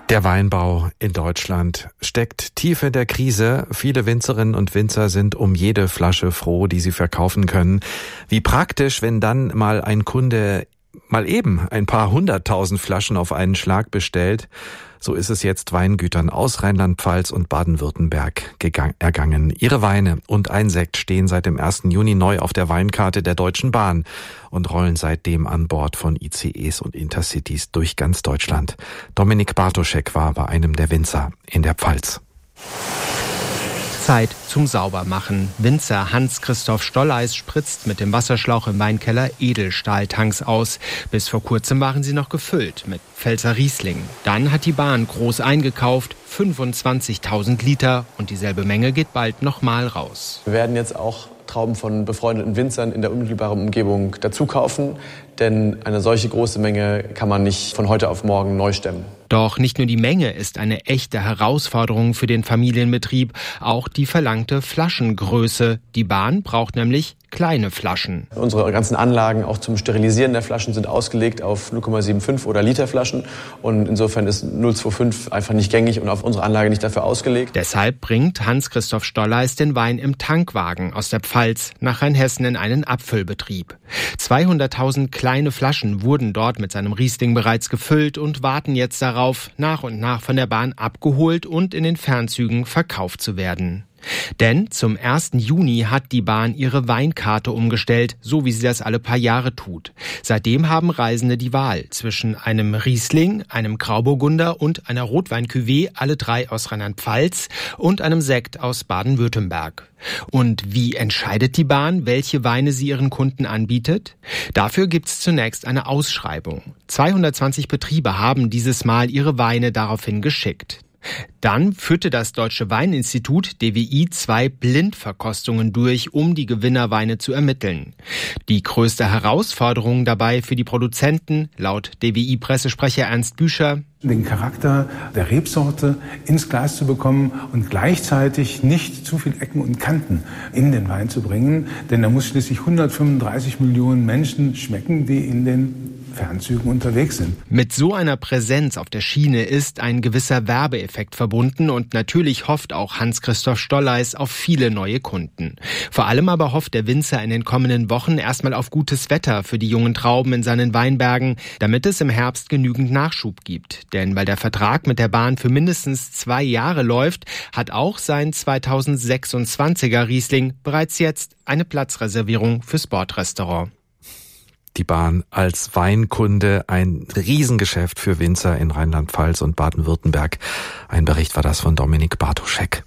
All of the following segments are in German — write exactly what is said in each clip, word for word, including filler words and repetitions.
Der Weinbau in Deutschland steckt tief in der Krise. Viele Winzerinnen und Winzer sind um jede Flasche froh, die sie verkaufen können. Wie praktisch, wenn dann mal ein Kunde mal eben ein paar hunderttausend Flaschen auf einen Schlag bestellt. So ist es jetzt Weingütern aus Rheinland-Pfalz und Baden-Württemberg gegang, ergangen. Ihre Weine und ein Sekt stehen seit dem ersten Juni neu auf der Weinkarte der Deutschen Bahn und rollen seitdem an Bord von I C Es und Intercities durch ganz Deutschland. Dominik Bartoschek war bei einem der Winzer in der Pfalz. Zeit zum Saubermachen. Winzer Hans-Christoph Stolleis spritzt mit dem Wasserschlauch im Weinkeller Edelstahltanks aus. Bis vor kurzem waren sie noch gefüllt mit Pfälzer Riesling. Dann hat die Bahn groß eingekauft, fünfundzwanzigtausend Liter, und dieselbe Menge geht bald nochmal raus. Wir werden jetzt auch Trauben von befreundeten Winzern in der unmittelbaren Umgebung dazu kaufen, denn eine solche große Menge kann man nicht von heute auf morgen neu stemmen. Doch nicht nur die Menge ist eine echte Herausforderung für den Familienbetrieb, auch die verlangte Flaschengröße. Die Bahn braucht nämlich kleine Flaschen. Unsere ganzen Anlagen auch zum Sterilisieren der Flaschen sind ausgelegt auf null Komma fünfundsiebzig oder Liter Flaschen, und insofern ist null Komma fünfundzwanzig einfach nicht gängig und auf unsere Anlage nicht dafür ausgelegt. Deshalb bringt Hans-Christoph Stolleis den Wein im Tankwagen aus der Pfalz nach Rheinhessen in einen Abfüllbetrieb. zweihunderttausend kleine Flaschen wurden dort mit seinem Riesling bereits gefüllt und warten jetzt darauf, nach und nach von der Bahn abgeholt und in den Fernzügen verkauft zu werden. Denn zum ersten Juni hat die Bahn ihre Weinkarte umgestellt, so wie sie das alle paar Jahre tut. Seitdem haben Reisende die Wahl zwischen einem Riesling, einem Grauburgunder und einer Rotwein-Cuvée, alle drei aus Rheinland-Pfalz, und einem Sekt aus Baden-Württemberg. Und wie entscheidet die Bahn, welche Weine sie ihren Kunden anbietet? Dafür gibt es zunächst eine Ausschreibung. zweihundertzwanzig Betriebe haben dieses Mal ihre Weine daraufhin geschickt. Dann führte das Deutsche Weininstitut D W I zwei Blindverkostungen durch, um die Gewinnerweine zu ermitteln. Die größte Herausforderung dabei für die Produzenten, laut D W I-Pressesprecher Ernst Büscher: den Charakter der Rebsorte ins Glas zu bekommen und gleichzeitig nicht zu viel Ecken und Kanten in den Wein zu bringen. Denn er muss schließlich hundertfünfunddreißig Millionen Menschen schmecken, die in den Fernzügen unterwegs sind. Mit so einer Präsenz auf der Schiene ist ein gewisser Werbeeffekt verbunden, und natürlich hofft auch Hans-Christoph Stolleis auf viele neue Kunden. Vor allem aber hofft der Winzer in den kommenden Wochen erstmal auf gutes Wetter für die jungen Trauben in seinen Weinbergen, damit es im Herbst genügend Nachschub gibt. Denn weil der Vertrag mit der Bahn für mindestens zwei Jahre läuft, hat auch sein zweitausendsechsundzwanziger Riesling bereits jetzt eine Platzreservierung fürs Bordrestaurant. Die Bahn als Weinkunde, ein Riesengeschäft für Winzer in Rheinland-Pfalz und Baden-Württemberg. Ein Bericht war das von Dominik Bartoschek.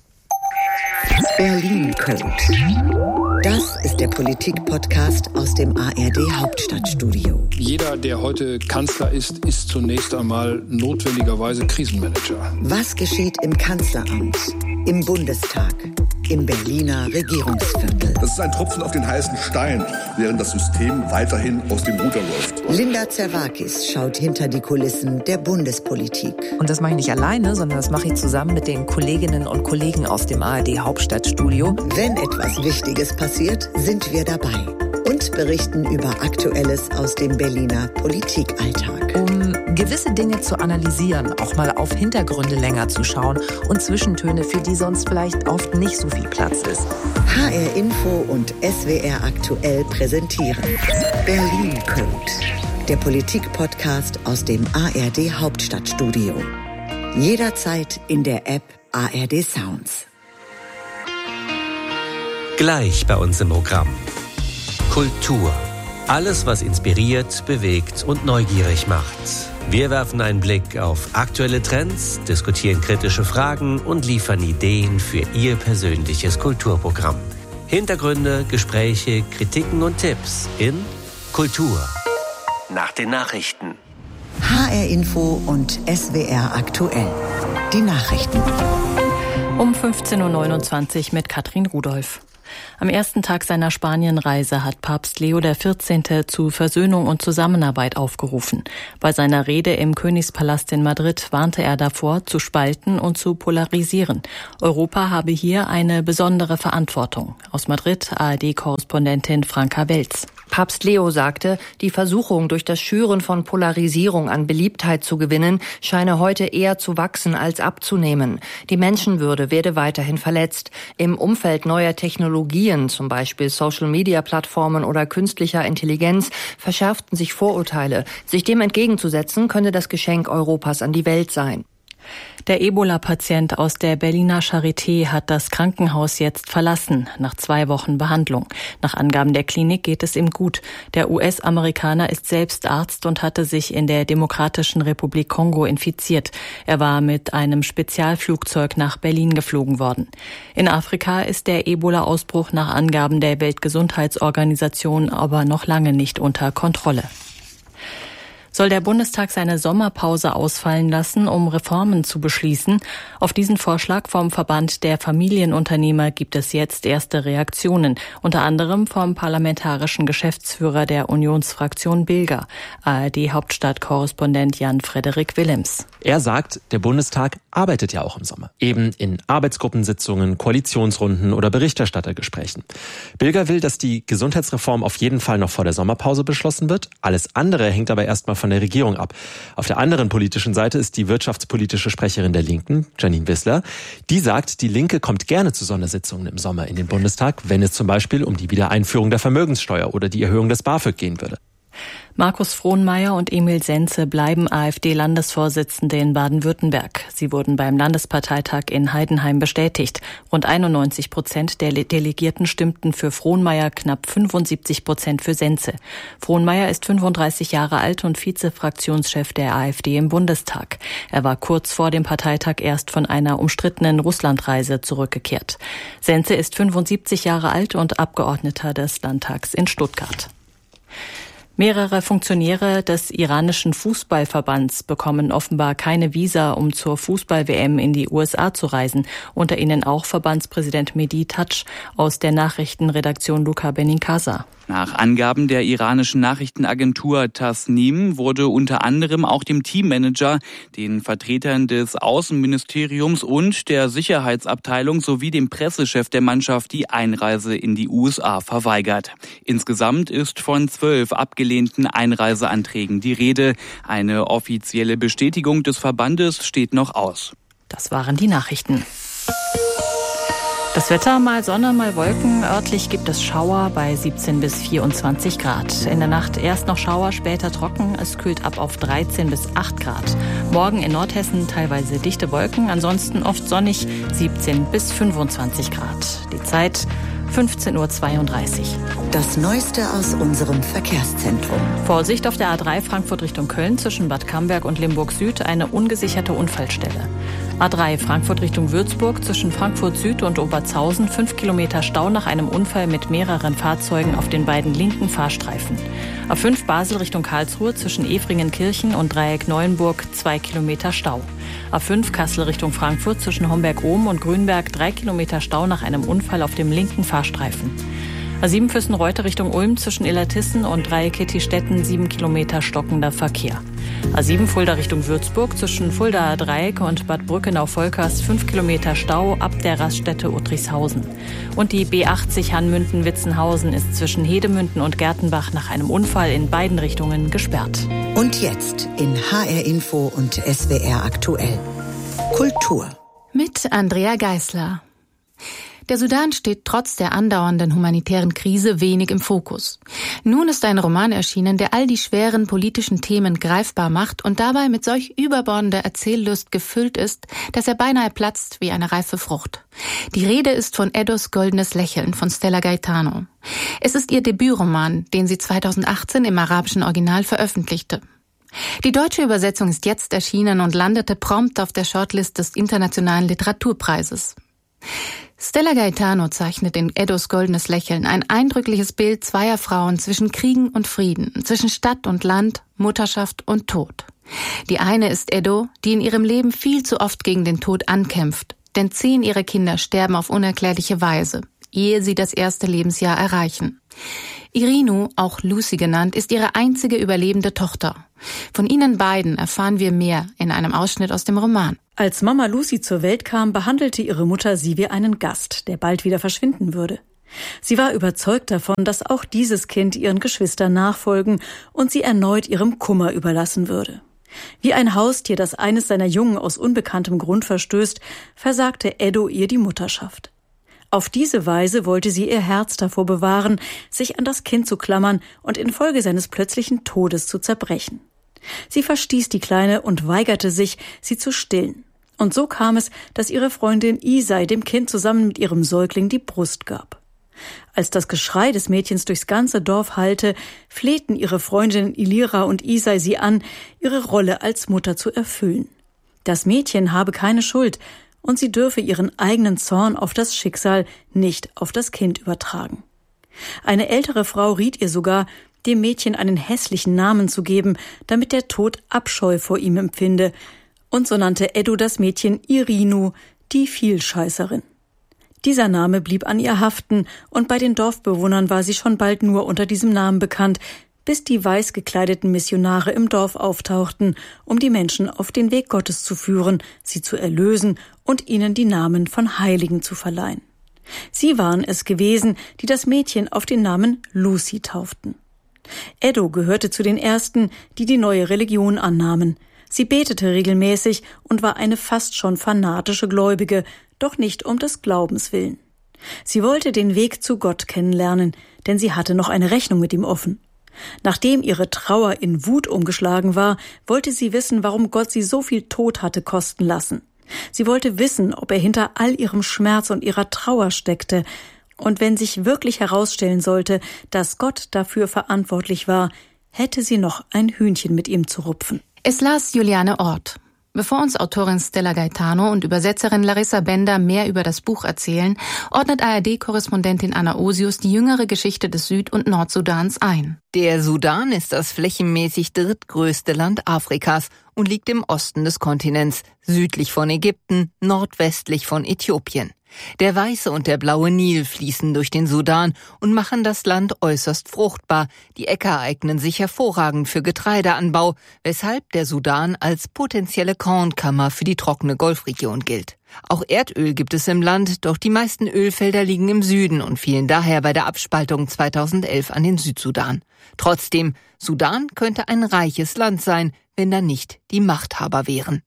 Berlin Code. Das ist der Politik-Podcast aus dem A R D Hauptstadtstudio. Jeder, der heute Kanzler ist, ist zunächst einmal notwendigerweise Krisenmanager. Was geschieht im Kanzleramt, im Bundestag, im Berliner Regierungsviertel? Das ist ein Tropfen auf den heißen Stein, während das System weiterhin aus dem Ruder läuft. Linda Zerwakis schaut hinter die Kulissen der Bundespolitik. Und das mache ich nicht alleine, sondern das mache ich zusammen mit den Kolleginnen und Kollegen aus dem A R D Hauptstadtstudio. Wenn etwas Wichtiges passiert, sind wir dabei und berichten über Aktuelles aus dem Berliner Politikalltag. Um gewisse Dinge zu analysieren, auch mal auf Hintergründe länger zu schauen und Zwischentöne, für die sonst vielleicht oft nicht so viel Platz ist. H R Info und S W R Aktuell präsentieren Berlin Code, der Politik-Podcast aus dem A R D Hauptstadtstudio. Jederzeit in der App A R D Sounds. Gleich bei uns im Programm. Kultur. Alles, was inspiriert, bewegt und neugierig macht. Wir werfen einen Blick auf aktuelle Trends, diskutieren kritische Fragen und liefern Ideen für Ihr persönliches Kulturprogramm. Hintergründe, Gespräche, Kritiken und Tipps in Kultur. Nach den Nachrichten. H R Info und S W R Aktuell. Die Nachrichten. Um fünfzehn Uhr neunundzwanzig mit Katrin Rudolph. Am ersten Tag seiner Spanienreise hat Papst Leo der vierzehnte zu Versöhnung und Zusammenarbeit aufgerufen. Bei seiner Rede im Königspalast in Madrid warnte er davor, zu spalten und zu polarisieren. Europa habe hier eine besondere Verantwortung. Aus Madrid A R D-Korrespondentin Franka Welz. Papst Leo sagte, die Versuchung, durch das Schüren von Polarisierung an Beliebtheit zu gewinnen, scheine heute eher zu wachsen als abzunehmen. Die Menschenwürde werde weiterhin verletzt. Im Umfeld neuer Technologien, zum Beispiel Social-Media-Plattformen oder künstlicher Intelligenz, verschärften sich Vorurteile. Sich dem entgegenzusetzen, könne das Geschenk Europas an die Welt sein. Der Ebola-Patient aus der Berliner Charité hat das Krankenhaus jetzt verlassen, nach zwei Wochen Behandlung. Nach Angaben der Klinik geht es ihm gut. Der U S-Amerikaner ist selbst Arzt und hatte sich in der Demokratischen Republik Kongo infiziert. Er war mit einem Spezialflugzeug nach Berlin geflogen worden. In Afrika ist der Ebola-Ausbruch nach Angaben der Weltgesundheitsorganisation aber noch lange nicht unter Kontrolle. Soll der Bundestag seine Sommerpause ausfallen lassen, um Reformen zu beschließen? Auf diesen Vorschlag vom Verband der Familienunternehmer gibt es jetzt erste Reaktionen, unter anderem vom parlamentarischen Geschäftsführer der Unionsfraktion Bilger, A R D-Hauptstadtkorrespondent Jan-Frederik Willems. Er sagt, der Bundestag arbeitet ja auch im Sommer, eben in Arbeitsgruppensitzungen, Koalitionsrunden oder Berichterstattergesprächen. Bilger will, dass die Gesundheitsreform auf jeden Fall noch vor der Sommerpause beschlossen wird. Alles andere hängt aber erstmal von der Regierung ab. Auf der anderen politischen Seite ist die wirtschaftspolitische Sprecherin der Linken, Janine Wissler. Die sagt, die Linke kommt gerne zu Sondersitzungen im Sommer in den Bundestag, wenn es zum Beispiel um die Wiedereinführung der Vermögenssteuer oder die Erhöhung des BAföG gehen würde. Markus Frohnmaier und Emil Senze bleiben AfD-Landesvorsitzende in Baden-Württemberg. Sie wurden beim Landesparteitag in Heidenheim bestätigt. Rund einundneunzig Prozent der Delegierten stimmten für Frohnmaier, knapp fünfundsiebzig Prozent für Senze. Frohnmaier ist fünfunddreißig Jahre alt und Vizefraktionschef der AfD im Bundestag. Er war kurz vor dem Parteitag erst von einer umstrittenen Russlandreise zurückgekehrt. Senze ist fünfundsiebzig Jahre alt und Abgeordneter des Landtags in Stuttgart. Mehrere Funktionäre des iranischen Fußballverbands bekommen offenbar keine Visa, um zur Fußball-W M in die U S A zu reisen. Unter ihnen auch Verbandspräsident Mehdi Tach aus der Nachrichtenredaktion Luca Benincasa. Nach Angaben der iranischen Nachrichtenagentur Tasnim wurde unter anderem auch dem Teammanager, den Vertretern des Außenministeriums und der Sicherheitsabteilung sowie dem Pressechef der Mannschaft die Einreise in die U S A verweigert. Insgesamt ist von zwölf abgelehnten Einreiseanträgen die Rede. Eine offizielle Bestätigung des Verbandes steht noch aus. Das waren die Nachrichten. Das Wetter, mal Sonne, mal Wolken. Örtlich gibt es Schauer bei siebzehn bis vierundzwanzig Grad. In der Nacht erst noch Schauer, später trocken. Es kühlt ab auf dreizehn bis acht Grad. Morgen in Nordhessen teilweise dichte Wolken, ansonsten oft sonnig, siebzehn bis fünfundzwanzig Grad. Die Zeit fünfzehn Uhr zweiunddreißig. Das Neueste aus unserem Verkehrszentrum. Vorsicht auf der A drei Frankfurt Richtung Köln zwischen Bad Camberg und Limburg Süd, eine ungesicherte Unfallstelle. A drei Frankfurt Richtung Würzburg zwischen Frankfurt Süd und Oberzhausen, fünf Kilometer Stau nach einem Unfall mit mehreren Fahrzeugen auf den beiden linken Fahrstreifen. A fünf Basel Richtung Karlsruhe zwischen Efringenkirchen und Dreieck Neuenburg, zwei Kilometer Stau. A fünf Kassel Richtung Frankfurt zwischen Homberg-Ohm und Grünberg, drei Kilometer Stau nach einem Unfall auf dem linken Fahrstreifen. A sieben Füssen-Reuter Richtung Ulm zwischen Illertissen und Dreieck-Kettistetten, sieben Kilometer stockender Verkehr. A sieben Fulda Richtung Würzburg zwischen Fuldaer Dreieck und Bad Brückenau-Volkers, fünf Kilometer Stau ab der Raststätte Uttrichshausen. Und die B achtzig Hanmünden-Witzenhausen ist zwischen Hedemünden und Gertenbach nach einem Unfall in beiden Richtungen gesperrt. Und jetzt in H R Info und S W R aktuell. Kultur. Mit Andrea Geisler. Der Sudan steht trotz der andauernden humanitären Krise wenig im Fokus. Nun ist ein Roman erschienen, der all die schweren politischen Themen greifbar macht und dabei mit solch überbordender Erzähllust gefüllt ist, dass er beinahe platzt wie eine reife Frucht. Die Rede ist von Edos goldenes Lächeln von Stella Gaetano. Es ist ihr Debütroman, den sie zweitausendachtzehn im arabischen Original veröffentlichte. Die deutsche Übersetzung ist jetzt erschienen und landete prompt auf der Shortlist des Internationalen Literaturpreises. Stella Gaetano zeichnet in Edos goldenes Lächeln ein eindrückliches Bild zweier Frauen zwischen Kriegen und Frieden, zwischen Stadt und Land, Mutterschaft und Tod. Die eine ist Edo, die in ihrem Leben viel zu oft gegen den Tod ankämpft, denn zehn ihrer Kinder sterben auf unerklärliche Weise, ehe sie das erste Lebensjahr erreichen. Irinu, auch Lucy genannt, ist ihre einzige überlebende Tochter. Von ihnen beiden erfahren wir mehr in einem Ausschnitt aus dem Roman. Als Mama Lucy zur Welt kam, behandelte ihre Mutter sie wie einen Gast, der bald wieder verschwinden würde. Sie war überzeugt davon, dass auch dieses Kind ihren Geschwistern nachfolgen und sie erneut ihrem Kummer überlassen würde. Wie ein Haustier, das eines seiner Jungen aus unbekanntem Grund verstößt, versagte Edo ihr die Mutterschaft. Auf diese Weise wollte sie ihr Herz davor bewahren, sich an das Kind zu klammern und infolge seines plötzlichen Todes zu zerbrechen. Sie verstieß die Kleine und weigerte sich, sie zu stillen. Und so kam es, dass ihre Freundin Isai dem Kind zusammen mit ihrem Säugling die Brust gab. Als das Geschrei des Mädchens durchs ganze Dorf hallte, flehten ihre Freundinnen Ilira und Isai sie an, ihre Rolle als Mutter zu erfüllen. Das Mädchen habe keine Schuld und sie dürfe ihren eigenen Zorn auf das Schicksal nicht auf das Kind übertragen. Eine ältere Frau riet ihr sogar, dem Mädchen einen hässlichen Namen zu geben, damit der Tod Abscheu vor ihm empfinde, und so nannte Edo das Mädchen Irinu, die Vielscheißerin. Dieser Name blieb an ihr haften und bei den Dorfbewohnern war sie schon bald nur unter diesem Namen bekannt, bis die weiß gekleideten Missionare im Dorf auftauchten, um die Menschen auf den Weg Gottes zu führen, sie zu erlösen und ihnen die Namen von Heiligen zu verleihen. Sie waren es gewesen, die das Mädchen auf den Namen Lucy tauften. Edo gehörte zu den Ersten, die die neue Religion annahmen. Sie betete regelmäßig und war eine fast schon fanatische Gläubige, doch nicht um des Glaubens willen. Sie wollte den Weg zu Gott kennenlernen, denn sie hatte noch eine Rechnung mit ihm offen. Nachdem ihre Trauer in Wut umgeschlagen war, wollte sie wissen, warum Gott sie so viel Tod hatte kosten lassen. Sie wollte wissen, ob er hinter all ihrem Schmerz und ihrer Trauer steckte. Und wenn sich wirklich herausstellen sollte, dass Gott dafür verantwortlich war, hätte sie noch ein Hühnchen mit ihm zu rupfen. Es las Juliane Ort. Bevor uns Autorin Stella Gaetano und Übersetzerin Larissa Bender mehr über das Buch erzählen, ordnet A R D-Korrespondentin Anna Osius die jüngere Geschichte des Süd- und Nordsudans ein. Der Sudan ist das flächenmäßig drittgrößte Land Afrikas und liegt im Osten des Kontinents, südlich von Ägypten, nordwestlich von Äthiopien. Der weiße und der blaue Nil fließen durch den Sudan und machen das Land äußerst fruchtbar. Die Äcker eignen sich hervorragend für Getreideanbau, weshalb der Sudan als potenzielle Kornkammer für die trockene Golfregion gilt. Auch Erdöl gibt es im Land, doch die meisten Ölfelder liegen im Süden und fielen daher bei der Abspaltung zweitausendelf an den Südsudan. Trotzdem, Sudan könnte ein reiches Land sein, wenn da nicht die Machthaber wären.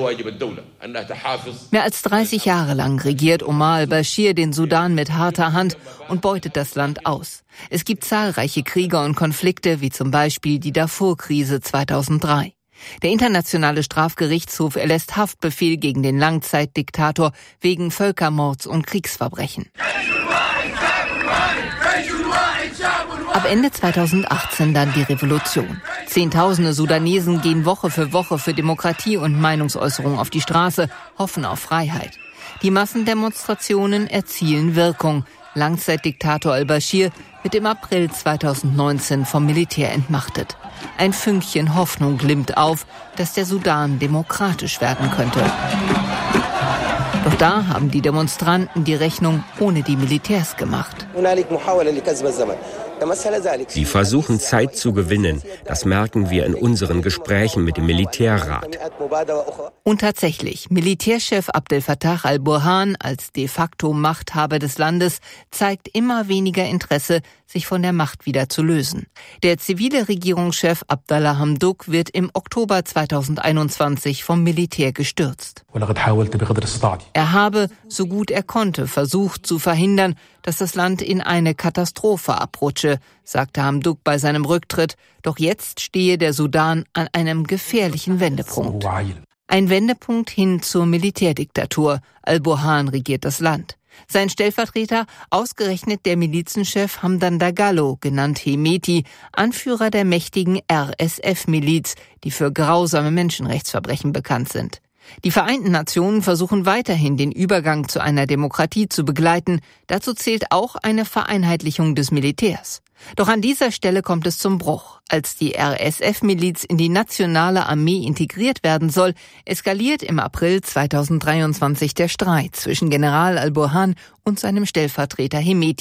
Mehr als dreißig Jahre lang regiert Omar al-Bashir den Sudan mit harter Hand und beutet das Land aus. Es gibt zahlreiche Kriege und Konflikte, wie zum Beispiel die Darfur-Krise zweitausenddrei. Der Internationale Strafgerichtshof erlässt Haftbefehl gegen den Langzeitdiktator wegen Völkermords und Kriegsverbrechen. Ab Ende zweitausendachtzehn dann die Revolution. Zehntausende Sudanesen gehen Woche für Woche für Demokratie und Meinungsäußerung auf die Straße, hoffen auf Freiheit. Die Massendemonstrationen erzielen Wirkung. Langzeitdiktator al-Bashir wird im April zweitausendneunzehn vom Militär entmachtet. Ein Fünkchen Hoffnung glimmt auf, dass der Sudan demokratisch werden könnte. Doch da haben die Demonstranten die Rechnung ohne die Militärs gemacht. Sie versuchen Zeit zu gewinnen. Das merken wir in unseren Gesprächen mit dem Militärrat. Und tatsächlich, Militärchef Abdel Fattah al-Burhan als de facto Machthaber des Landes zeigt immer weniger Interesse, sich von der Macht wieder zu lösen. Der zivile Regierungschef Abdallah Hamdok wird im Oktober zweitausendeinundzwanzig vom Militär gestürzt. Er habe, so gut er konnte, versucht zu verhindern, dass das Land in eine Katastrophe abrutsche, sagte Hamdok bei seinem Rücktritt. Doch jetzt stehe der Sudan an einem gefährlichen Wendepunkt. Ein Wendepunkt hin zur Militärdiktatur. Al-Burhan regiert das Land. Sein Stellvertreter, ausgerechnet der Milizenchef Hamdan Dagalo, genannt Hemeti, Anführer der mächtigen R S F-Miliz, die für grausame Menschenrechtsverbrechen bekannt sind. Die Vereinten Nationen versuchen weiterhin, den Übergang zu einer Demokratie zu begleiten. Dazu zählt auch eine Vereinheitlichung des Militärs. Doch an dieser Stelle kommt es zum Bruch. Als die R S F-Miliz in die nationale Armee integriert werden soll, eskaliert im April zweitausenddreiundzwanzig der Streit zwischen General al-Burhan und seinem Stellvertreter Hemeti,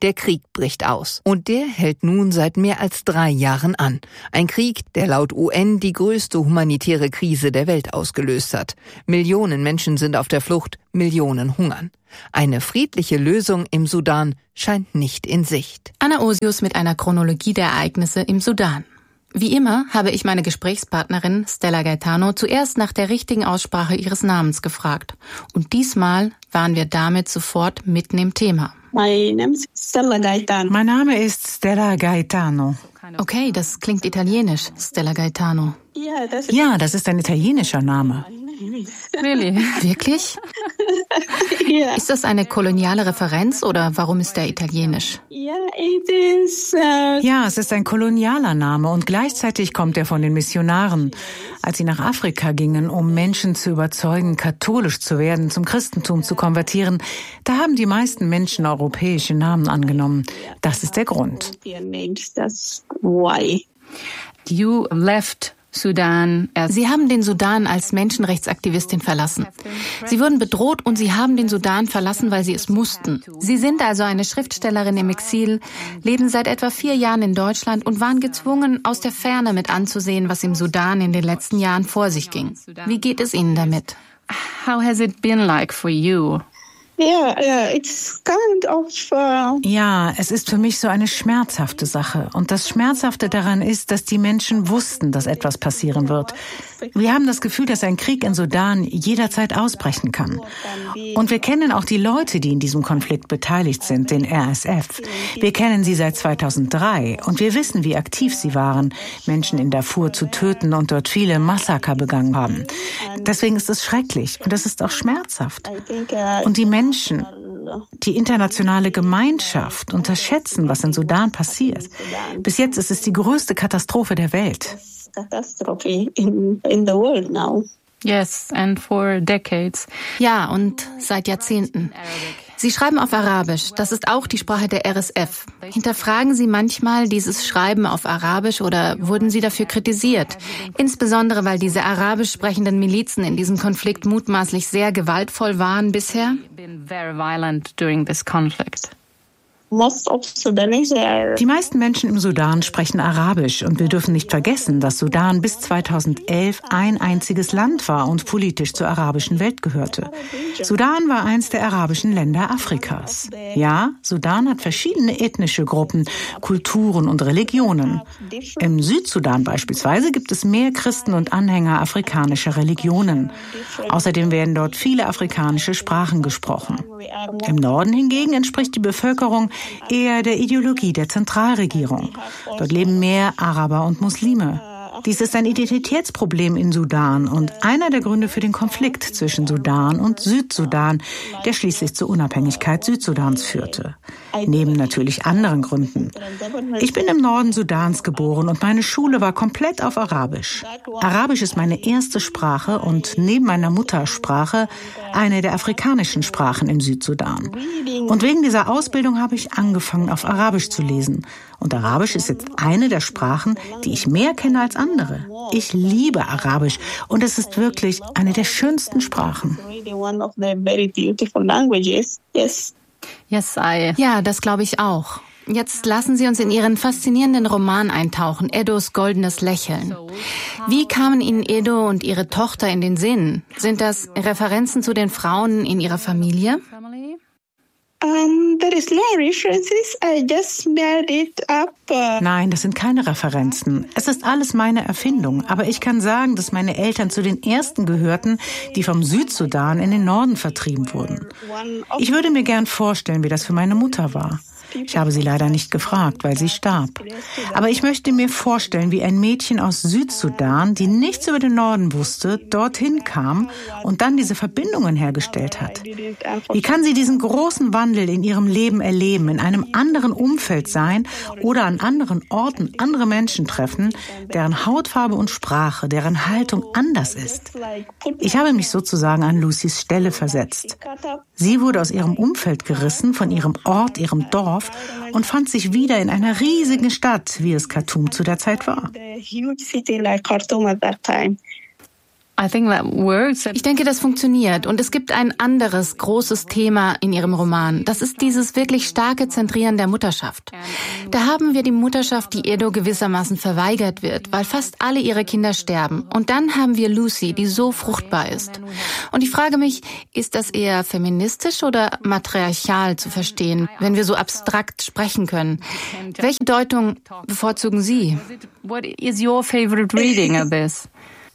Der Krieg bricht aus. Und der hält nun seit mehr als drei Jahren an. Ein Krieg, der laut U N die größte humanitäre Krise der Welt ausgelöst hat. Millionen Menschen sind auf der Flucht, Millionen hungern. Eine friedliche Lösung im Sudan scheint nicht in Sicht. Anna Osius mit einer Chronologie der Ereignisse im Sudan. Wie immer habe ich meine Gesprächspartnerin Stella Gaetano zuerst nach der richtigen Aussprache ihres Namens gefragt. Und diesmal waren wir damit sofort mitten im Thema. Mein Name ist Stella Gaetano. Mein Name ist Stella Gaetano. Okay, das klingt italienisch, Stella Gaetano. Ja, das ist ein italienischer Name. Really? Wirklich? Yeah. Ist das eine koloniale Referenz oder warum ist der italienisch? Yeah, it is, uh... Ja, es ist ein kolonialer Name und gleichzeitig kommt er von den Missionaren. Als sie nach Afrika gingen, um Menschen zu überzeugen, katholisch zu werden, zum Christentum zu konvertieren, da haben die meisten Menschen europäische Namen angenommen. Das ist der Grund. You left Sudan. Sie haben den Sudan als Menschenrechtsaktivistin verlassen. Sie wurden bedroht und Sie haben den Sudan verlassen, weil Sie es mussten. Sie sind also eine Schriftstellerin im Exil, leben seit etwa vier Jahren in Deutschland und waren gezwungen, aus der Ferne mit anzusehen, was im Sudan in den letzten Jahren vor sich ging. Wie geht es Ihnen damit? How has it been like for you? Yeah, yeah, it's kind of, uh... Ja, es ist für mich so eine schmerzhafte Sache. Und das Schmerzhafte daran ist, dass die Menschen wussten, dass etwas passieren wird. Wir haben das Gefühl, dass ein Krieg in Sudan jederzeit ausbrechen kann. Und wir kennen auch die Leute, die in diesem Konflikt beteiligt sind, den R S F. Wir kennen sie seit zweitausenddrei und wir wissen, wie aktiv sie waren, Menschen in Darfur zu töten und dort viele Massaker begangen haben. Deswegen ist es schrecklich und es ist auch schmerzhaft. Und die Menschen, die internationale Gemeinschaft unterschätzen, was in Sudan passiert. Bis jetzt ist es die größte Katastrophe der Welt. Catastrophe in, in the world now. Yes, and for decades. Ja, und seit Jahrzehnten. Sie schreiben auf Arabisch, das ist auch die Sprache der R S F. Hinterfragen Sie manchmal dieses Schreiben auf Arabisch oder wurden Sie dafür kritisiert? Insbesondere, weil diese arabisch sprechenden Milizen in diesem Konflikt mutmaßlich sehr gewaltvoll waren bisher? Very violent during this conflict. Die meisten Menschen im Sudan sprechen Arabisch und wir dürfen nicht vergessen, dass Sudan bis zweitausendelf ein einziges Land war und politisch zur arabischen Welt gehörte. Sudan war eins der arabischen Länder Afrikas. Ja, Sudan hat verschiedene ethnische Gruppen, Kulturen und Religionen. Im Südsudan beispielsweise gibt es mehr Christen und Anhänger afrikanischer Religionen. Außerdem werden dort viele afrikanische Sprachen gesprochen. Im Norden hingegen entspricht die Bevölkerung eher der Ideologie der Zentralregierung. Dort leben mehr Araber und Muslime. Dies ist ein Identitätsproblem in Sudan und einer der Gründe für den Konflikt zwischen Sudan und Südsudan, der schließlich zur Unabhängigkeit Südsudans führte. Neben natürlich anderen Gründen. Ich bin im Norden Sudans geboren und meine Schule war komplett auf Arabisch. Arabisch ist meine erste Sprache und neben meiner Muttersprache eine der afrikanischen Sprachen im Südsudan. Und wegen dieser Ausbildung habe ich angefangen, auf Arabisch zu lesen. Und Arabisch ist jetzt eine der Sprachen, die ich mehr kenne als andere. Ich liebe Arabisch und es ist wirklich eine der schönsten Sprachen. Yes, I. Ja, das glaube ich auch. Jetzt lassen Sie uns in Ihren faszinierenden Roman eintauchen, Edos goldenes Lächeln. Wie kamen Ihnen Edo und Ihre Tochter in den Sinn? Sind das Referenzen zu den Frauen in Ihrer Familie? Um, there is no references. I just made it up. Uh Nein, das sind keine Referenzen. Es ist alles meine Erfindung. Aber ich kann sagen, dass meine Eltern zu den ersten gehörten, die vom Südsudan in den Norden vertrieben wurden. Ich würde mir gern vorstellen, wie das für meine Mutter war. Ich habe sie leider nicht gefragt, weil sie starb. Aber ich möchte mir vorstellen, wie ein Mädchen aus Südsudan, die nichts über den Norden wusste, dorthin kam und dann diese Verbindungen hergestellt hat. Wie kann sie diesen großen Wandel in ihrem Leben erleben, in einem anderen Umfeld sein oder an anderen Orten andere Menschen treffen, deren Hautfarbe und Sprache, deren Haltung anders ist? Ich habe mich sozusagen an Lucys Stelle versetzt. Sie wurde aus ihrem Umfeld gerissen, von ihrem Ort, ihrem Dorf, und fand sich wieder in einer riesigen Stadt, wie es Khartoum zu der Zeit war. Ich denke, das funktioniert. Und es gibt ein anderes großes Thema in Ihrem Roman. Das ist dieses wirklich starke Zentrieren der Mutterschaft. Da haben wir die Mutterschaft, die Edo gewissermaßen verweigert wird, weil fast alle ihre Kinder sterben. Und dann haben wir Lucy, die so fruchtbar ist. Und ich frage mich, ist das eher feministisch oder matriarchal zu verstehen, wenn wir so abstrakt sprechen können? Welche Deutung bevorzugen Sie? What is your favorite reading of this?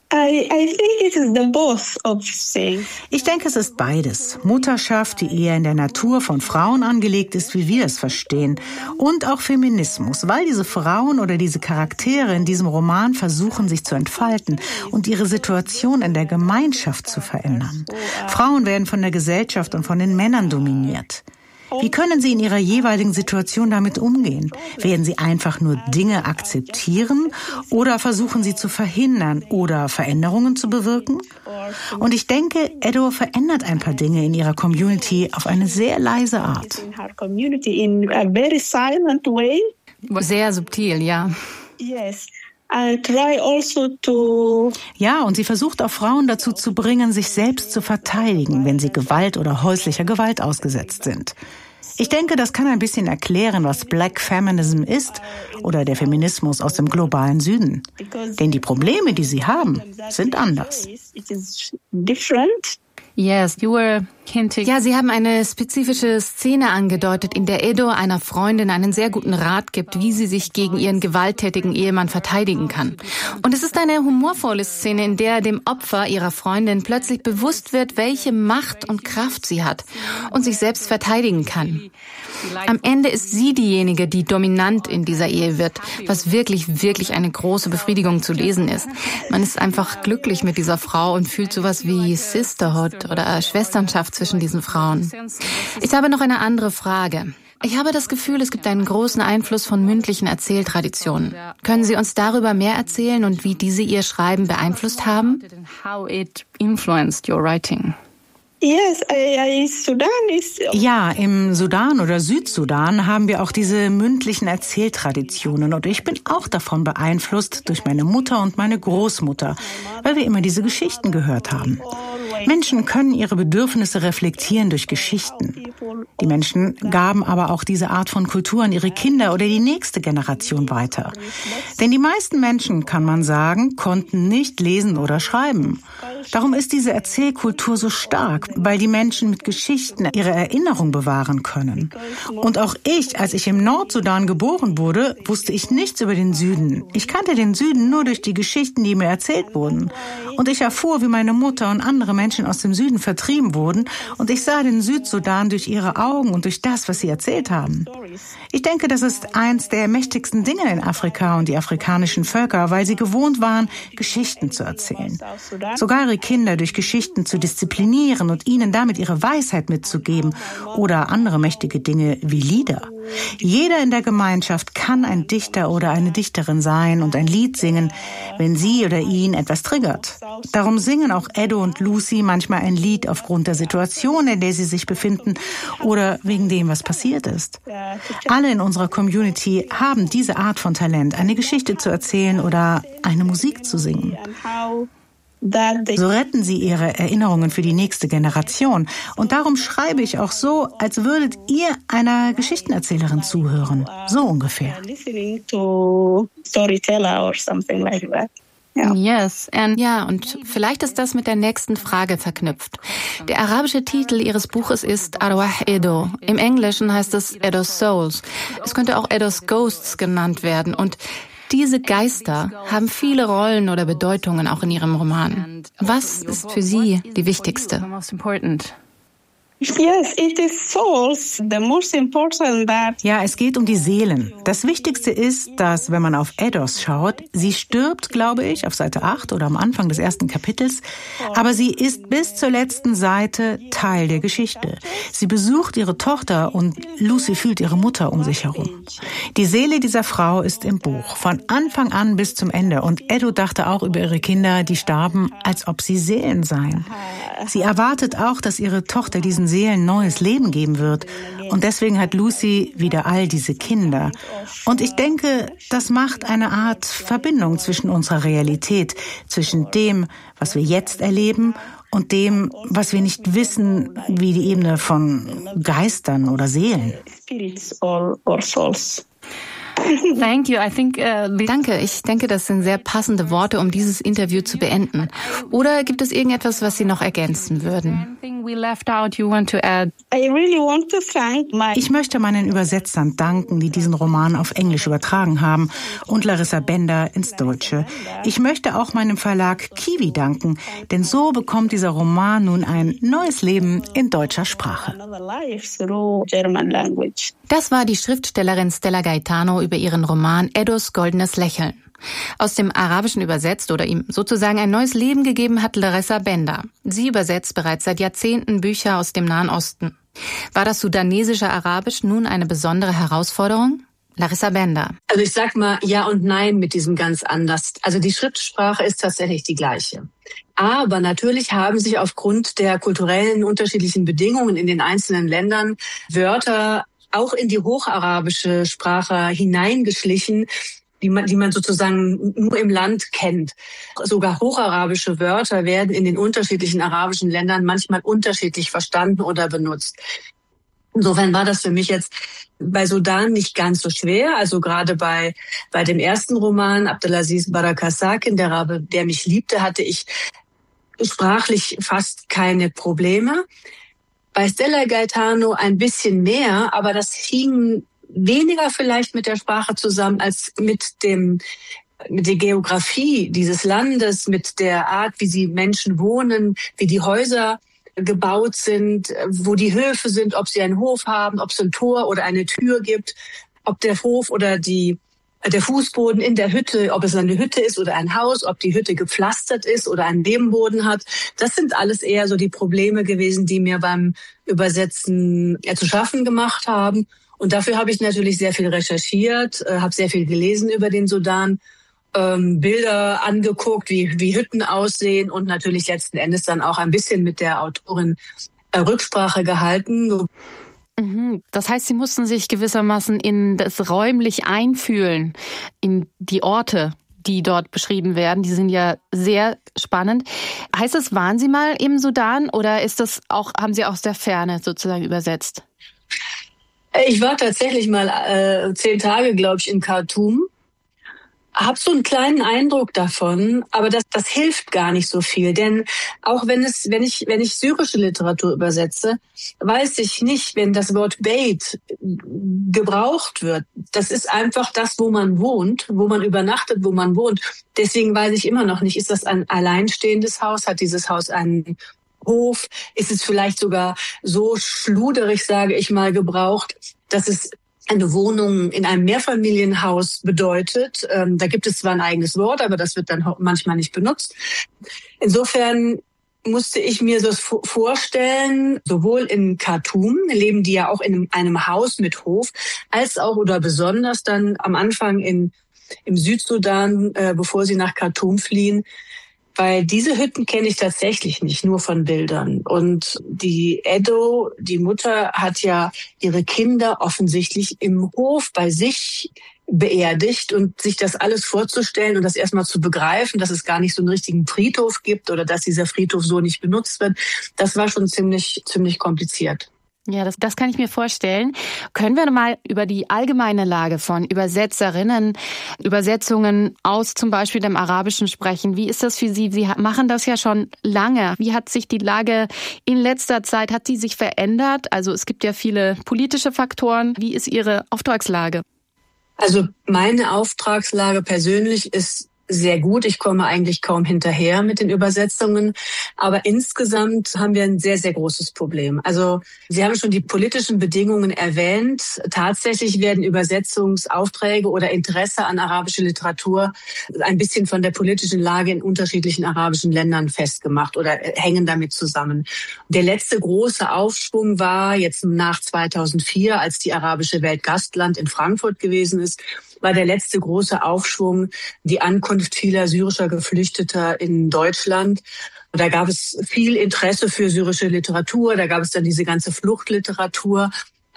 Ich denke, es ist beides. Mutterschaft, die eher in der Natur von Frauen angelegt ist, wie wir es verstehen. Und auch Feminismus, weil diese Frauen oder diese Charaktere in diesem Roman versuchen, sich zu entfalten und ihre Situation in der Gemeinschaft zu verändern. Frauen werden von der Gesellschaft und von den Männern dominiert. Wie können Sie in Ihrer jeweiligen Situation damit umgehen? Werden Sie einfach nur Dinge akzeptieren oder versuchen Sie zu verhindern oder Veränderungen zu bewirken? Und ich denke, Edo verändert ein paar Dinge in ihrer Community auf eine sehr leise Art. Sehr subtil, ja. Ja, und sie versucht auch Frauen dazu zu bringen, sich selbst zu verteidigen, wenn sie Gewalt oder häuslicher Gewalt ausgesetzt sind. Ich denke, das kann ein bisschen erklären, was Black Feminism ist oder der Feminismus aus dem globalen Süden. Denn die Probleme, die sie haben, sind anders. Yes, you were hinting. Ja, Sie haben eine spezifische Szene angedeutet, in der Edo einer Freundin einen sehr guten Rat gibt, wie sie sich gegen ihren gewalttätigen Ehemann verteidigen kann. Und es ist eine humorvolle Szene, in der dem Opfer ihrer Freundin plötzlich bewusst wird, welche Macht und Kraft sie hat und sich selbst verteidigen kann. Am Ende ist sie diejenige, die dominant in dieser Ehe wird, was wirklich, wirklich eine große Befriedigung zu lesen ist. Man ist einfach glücklich mit dieser Frau und fühlt sowas wie Sisterhood oder Schwesternschaft zwischen diesen Frauen. Ich habe noch eine andere Frage. Ich habe das Gefühl, es gibt einen großen Einfluss von mündlichen Erzähltraditionen. Können Sie uns darüber mehr erzählen und wie diese Ihr Schreiben beeinflusst haben? How it influenced your writing? Ja, im Sudan oder Südsudan haben wir auch diese mündlichen Erzähltraditionen und ich bin auch davon beeinflusst durch meine Mutter und meine Großmutter, weil wir immer diese Geschichten gehört haben. Menschen können ihre Bedürfnisse reflektieren durch Geschichten. Die Menschen gaben aber auch diese Art von Kultur an ihre Kinder oder die nächste Generation weiter. Denn die meisten Menschen, kann man sagen, konnten nicht lesen oder schreiben. Darum ist diese Erzählkultur so stark, weil die Menschen mit Geschichten ihre Erinnerung bewahren können. Und auch ich, als ich im Nordsudan geboren wurde, wusste ich nichts über den Süden. Ich kannte den Süden nur durch die Geschichten, die mir erzählt wurden. Und ich erfuhr, wie meine Mutter und andere Menschen aus dem Süden vertrieben wurden. Und ich sah den Südsudan durch ihre Augen und durch das, was sie erzählt haben. Ich denke, das ist eins der mächtigsten Dinge in Afrika und die afrikanischen Völker, weil sie gewohnt waren, Geschichten zu erzählen. Sogar ihre Kinder durch Geschichten zu disziplinieren und ihnen damit ihre Weisheit mitzugeben oder andere mächtige Dinge wie Lieder. Jeder in der Gemeinschaft kann ein Dichter oder eine Dichterin sein und ein Lied singen, wenn sie oder ihn etwas triggert. Darum singen auch Edo und Lucy manchmal ein Lied aufgrund der Situation, in der sie sich befinden oder wegen dem, was passiert ist. Alle in unserer Community haben diese Art von Talent, eine Geschichte zu erzählen oder eine Musik zu singen. So retten sie ihre Erinnerungen für die nächste Generation. Und darum schreibe ich auch so, als würdet ihr einer Geschichtenerzählerin zuhören. So ungefähr. Yes, and ja, und vielleicht ist das mit der nächsten Frage verknüpft. Der arabische Titel Ihres Buches ist Arwah Edo. Im Englischen heißt es Edo's Souls. Es könnte auch Edo's Ghosts genannt werden. Und diese Geister haben viele Rollen oder Bedeutungen auch in Ihrem Roman. Was ist für Sie die wichtigste? Ja, es geht um die Seelen. Das Wichtigste ist, dass, wenn man auf Edos schaut, sie stirbt, glaube ich, auf Seite acht oder am Anfang des ersten Kapitels, aber sie ist bis zur letzten Seite Teil der Geschichte. Sie besucht ihre Tochter und Lucy fühlt ihre Mutter um sich herum. Die Seele dieser Frau ist im Buch, von Anfang an bis zum Ende. Und Edo dachte auch über ihre Kinder, die starben, als ob sie Seelen seien. Sie erwartet auch, dass ihre Tochter diesen Seelen neues Leben geben wird. Und deswegen hat Lucy wieder all diese Kinder. Und ich denke, das macht eine Art Verbindung zwischen unserer Realität, zwischen dem, was wir jetzt erleben, und dem, was wir nicht wissen, wie die Ebene von Geistern oder Seelen. Thank you. I think, uh, Danke. Ich denke, das sind sehr passende Worte, um dieses Interview zu beenden. Oder gibt es irgendetwas, was Sie noch ergänzen würden? Ich möchte meinen Übersetzern danken, die diesen Roman auf Englisch übertragen haben, und Larissa Bender ins Deutsche. Ich möchte auch meinem Verlag Kiwi danken, denn so bekommt dieser Roman nun ein neues Leben in deutscher Sprache. Das war die Schriftstellerin Stella Gaetano über ihren Roman Eddos goldenes Lächeln. Aus dem Arabischen übersetzt oder ihm sozusagen ein neues Leben gegeben hat Larissa Bender. Sie übersetzt bereits seit Jahrzehnten Bücher aus dem Nahen Osten. War das sudanesische Arabisch nun eine besondere Herausforderung? Larissa Bender. Also ich sag mal ja und nein mit diesem ganz anders. Also die Schriftsprache ist tatsächlich die gleiche. Aber natürlich haben sich aufgrund der kulturellen unterschiedlichen Bedingungen in den einzelnen Ländern Wörter auch in die hocharabische Sprache hineingeschlichen, die man, die man sozusagen nur im Land kennt. Sogar hocharabische Wörter werden in den unterschiedlichen arabischen Ländern manchmal unterschiedlich verstanden oder benutzt. Insofern war das für mich jetzt bei Sudan nicht ganz so schwer. Also gerade bei bei dem ersten Roman, Abdelaziz Barakasakin, der Rabe, der mich liebte, hatte ich sprachlich fast keine Probleme. Bei Stella Gaetano ein bisschen mehr, aber das hing weniger vielleicht mit der Sprache zusammen als mit dem mit der Geografie dieses Landes, mit der Art, wie sie Menschen wohnen, wie die Häuser gebaut sind, wo die Höfe sind, ob sie einen Hof haben, ob es ein Tor oder eine Tür gibt, ob der Hof oder die der Fußboden in der Hütte, ob es eine Hütte ist oder ein Haus, ob die Hütte gepflastert ist oder einen Nebenboden hat. Das sind alles eher so die Probleme gewesen, die mir beim Übersetzen ja, zu schaffen gemacht haben. Und dafür habe ich natürlich sehr viel recherchiert, äh, habe sehr viel gelesen über den Sudan, ähm, Bilder angeguckt, wie, wie Hütten aussehen und natürlich letzten Endes dann auch ein bisschen mit der Autorin äh, Rücksprache gehalten. Das heißt, Sie mussten sich gewissermaßen in das räumlich einfühlen, in die Orte, die dort beschrieben werden. Die sind ja sehr spannend. Heißt das, waren Sie mal im Sudan oder ist das auch, haben Sie aus der Ferne sozusagen übersetzt? Ich war tatsächlich mal äh, zehn Tage, glaube ich, in Khartoum. Hab so einen kleinen Eindruck davon, aber das, das hilft gar nicht so viel, denn auch wenn es, wenn ich, wenn ich syrische Literatur übersetze, weiß ich nicht, wenn das Wort Beit gebraucht wird. Das ist einfach das, wo man wohnt, wo man übernachtet, wo man wohnt. Deswegen weiß ich immer noch nicht, ist das ein alleinstehendes Haus? Hat dieses Haus einen Hof? Ist es vielleicht sogar so schluderig, sage ich mal, gebraucht, dass es eine Wohnung in einem Mehrfamilienhaus bedeutet. Ähm, da gibt es zwar ein eigenes Wort, aber das wird dann manchmal nicht benutzt. Insofern musste ich mir das vorstellen, sowohl in Khartoum leben die ja auch in einem Haus mit Hof, als auch oder besonders dann am Anfang in, im Südsudan, äh, bevor sie nach Khartoum fliehen. Weil diese Hütten kenne ich tatsächlich nicht, nur von Bildern. Und die Eddo, die Mutter, hat ja ihre Kinder offensichtlich im Hof bei sich beerdigt und sich das alles vorzustellen und das erstmal zu begreifen, dass es gar nicht so einen richtigen Friedhof gibt oder dass dieser Friedhof so nicht benutzt wird, das war schon ziemlich, ziemlich kompliziert. Ja, das, das kann ich mir vorstellen. Können wir mal über die allgemeine Lage von Übersetzerinnen, Übersetzungen aus zum Beispiel dem Arabischen sprechen? Wie ist das für Sie? Sie machen das ja schon lange. Wie hat sich die Lage in letzter Zeit, hat die sich verändert? Also es gibt ja viele politische Faktoren. Wie ist Ihre Auftragslage? Also meine Auftragslage persönlich ist sehr gut. Ich komme eigentlich kaum hinterher mit den Übersetzungen. Aber insgesamt haben wir ein sehr, sehr großes Problem. Also Sie haben schon die politischen Bedingungen erwähnt. Tatsächlich werden Übersetzungsaufträge oder Interesse an arabische Literatur ein bisschen von der politischen Lage in unterschiedlichen arabischen Ländern festgemacht oder hängen damit zusammen. Der letzte große Aufschwung war jetzt nach zweitausendvier, als die arabische Welt Gastland in Frankfurt gewesen ist, war der letzte große Aufschwung die Ankunft vieler syrischer Geflüchteter in Deutschland. Da gab es viel Interesse für syrische Literatur, da gab es dann diese ganze Fluchtliteratur.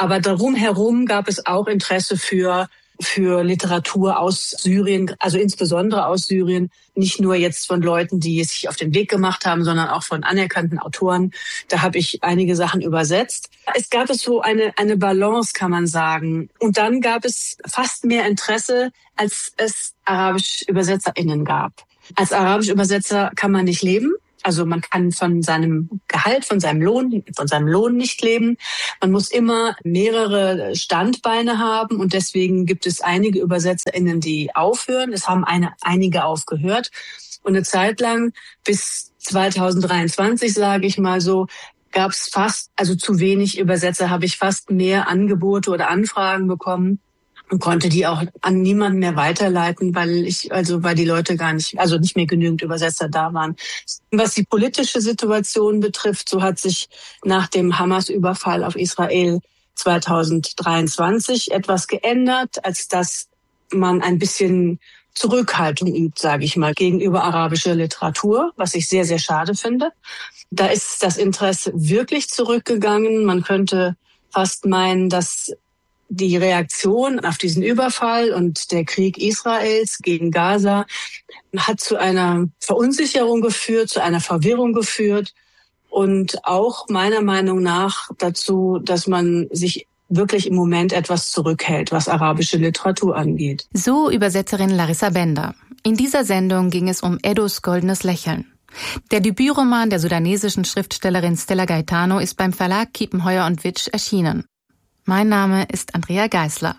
Aber darum herum gab es auch Interesse für für Literatur aus Syrien, also insbesondere aus Syrien, nicht nur jetzt von Leuten, die es sich auf den Weg gemacht haben, sondern auch von anerkannten Autoren. Da habe ich einige Sachen übersetzt. Es gab es so eine eine Balance, kann man sagen. Und dann gab es fast mehr Interesse, als es arabische ÜbersetzerInnen gab. Als arabischer Übersetzer kann man nicht leben. Also man kann von seinem Gehalt, von seinem Lohn, von seinem Lohn nicht leben. Man muss immer mehrere Standbeine haben und deswegen gibt es einige ÜbersetzerInnen, die aufhören. Es haben eine, einige aufgehört und eine Zeit lang bis zweitausenddreiundzwanzig, sage ich mal so, gab es fast, also zu wenig Übersetzer, habe ich fast mehr Angebote oder Anfragen bekommen. Und konnte die auch an niemanden mehr weiterleiten, weil ich, also, weil die Leute gar nicht, also nicht mehr genügend Übersetzer da waren. Was die politische Situation betrifft, so hat sich nach dem Hamas-Überfall auf Israel zweitausenddreiundzwanzig etwas geändert, als dass man ein bisschen Zurückhaltung übt, sage ich mal, gegenüber arabischer Literatur, was ich sehr, sehr schade finde. Da ist das Interesse wirklich zurückgegangen. Man könnte fast meinen, dass die Reaktion auf diesen Überfall und der Krieg Israels gegen Gaza hat zu einer Verunsicherung geführt, zu einer Verwirrung geführt und auch meiner Meinung nach dazu, dass man sich wirklich im Moment etwas zurückhält, was arabische Literatur angeht. So Übersetzerin Larissa Bender. In dieser Sendung ging es um Eddos goldenes Lächeln. Der Debütroman der sudanesischen Schriftstellerin Stella Gaetano ist beim Verlag Kiepenheuer und Witsch erschienen. Mein Name ist Andrea Geisler.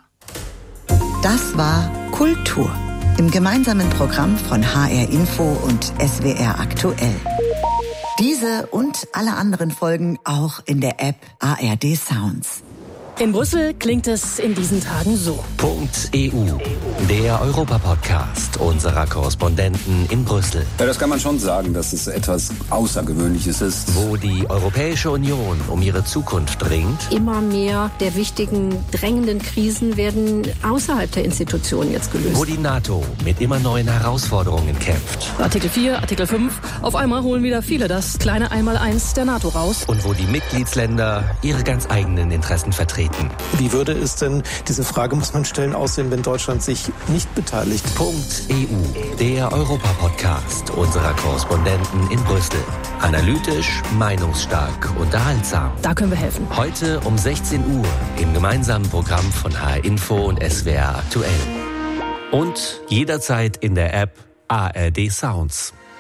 Das war Kultur im gemeinsamen Programm von H R Info und S W R Aktuell. Diese und alle anderen Folgen auch in der App A R D Sounds. In Brüssel klingt es in diesen Tagen so. .eu, der Europa-Podcast unserer Korrespondenten in Brüssel. Ja, das kann man schon sagen, dass es etwas Außergewöhnliches ist. Wo die Europäische Union um ihre Zukunft ringt. Immer mehr der wichtigen, drängenden Krisen werden außerhalb der Institutionen jetzt gelöst. Wo die NATO mit immer neuen Herausforderungen kämpft. Artikel vier, Artikel fünf, auf einmal holen wieder viele das kleine Einmaleins der NATO raus. Und wo die Mitgliedsländer ihre ganz eigenen Interessen vertreten. Wie würde es denn, diese Frage muss man stellen, aussehen, wenn Deutschland sich nicht beteiligt? .eu, der Europa-Podcast unserer Korrespondenten in Brüssel. Analytisch, meinungsstark, unterhaltsam. Da können wir helfen. Heute um sechzehn Uhr im gemeinsamen Programm von H R Info und S W R Aktuell. Und jederzeit in der App A R D Sounds.